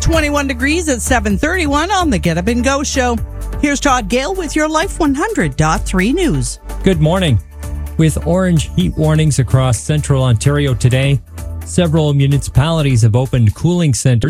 21 degrees at 7:31 on the Get Up and Go show. Here's Todd Gale with your Life 100.3 news. Good morning. With orange heat warnings across central Ontario today, several municipalities have opened cooling centers